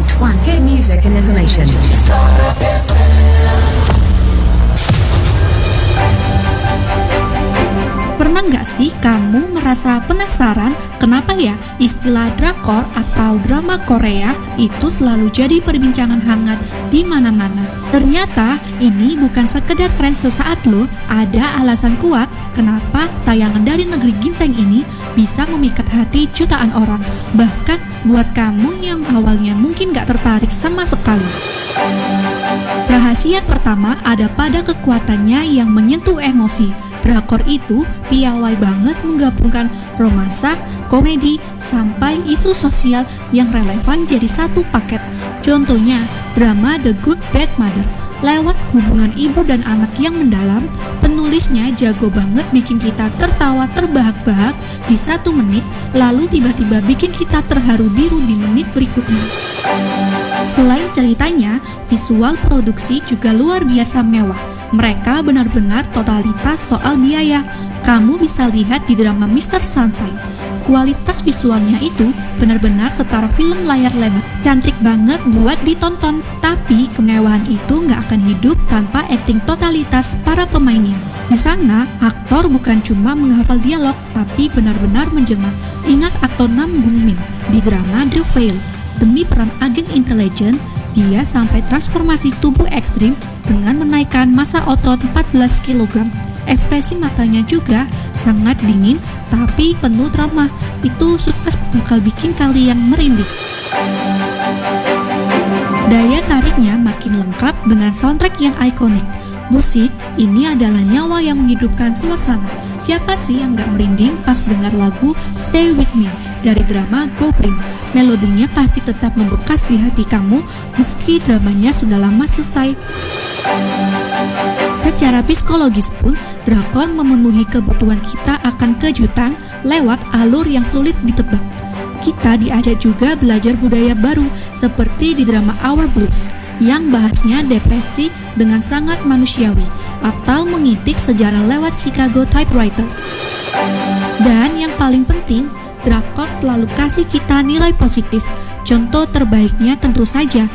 101.1 Hit music and information. Pernah nggak sih kamu merasa penasaran kenapa ya istilah drakor atau drama Korea itu selalu jadi perbincangan hangat di mana-mana? Ternyata ini bukan sekedar tren sesaat loh, ada alasan kuat kenapa tayangan dari negeri ginseng ini bisa memikat hati jutaan orang, bahkan buat kamu yang awalnya mungkin nggak tertarik sama sekali. Rahasia pertama ada pada kekuatannya yang menyentuh emosi. Drakor itu piawai banget menggabungkan romansa, komedi, sampai isu sosial yang relevan jadi satu paket. Contohnya, drama The Good Bad Mother. Lewat hubungan ibu dan anak yang mendalam, penulisnya jago banget bikin kita tertawa terbahak-bahak di 1 menit, lalu tiba-tiba bikin kita terharu biru di menit berikutnya. Selain ceritanya, visual produksi juga luar biasa mewah. Mereka benar-benar totalitas soal biaya. Kamu bisa lihat di drama Mr. Sunshine. Kualitas visualnya itu benar-benar setara film layar lebar. Cantik banget buat ditonton. Tapi kemewahan itu nggak akan hidup tanpa akting totalitas para pemainnya. Di sana, aktor bukan cuma menghafal dialog, tapi benar-benar menjema. Ingat aktor Nam Gung Min di drama The Veil. Demi peran agen intelijen, dia sampai transformasi tubuh ekstrim dengan menaikkan massa otot 14 kg. Ekspresi matanya juga sangat dingin tapi penuh drama. Itu sukses bakal bikin kalian merinding. Daya tariknya makin lengkap dengan soundtrack yang ikonik. Musik ini adalah nyawa yang menghidupkan suasana. Siapa sih yang gak merinding pas dengar lagu Stay With Me dari drama Goblin? Melodinya pasti tetap membekas di hati kamu meski dramanya sudah lama selesai. Secara psikologis pun, drakor memenuhi kebutuhan kita akan kejutan lewat alur yang sulit ditebak. Kita diajak juga belajar budaya baru seperti di drama Our Blues yang bahasnya depresi dengan sangat manusiawi, atau mengitik sejarah lewat Chicago Typewriter. Dan yang paling penting, drakor selalu kasih kita nilai positif. Contoh terbaiknya tentu saja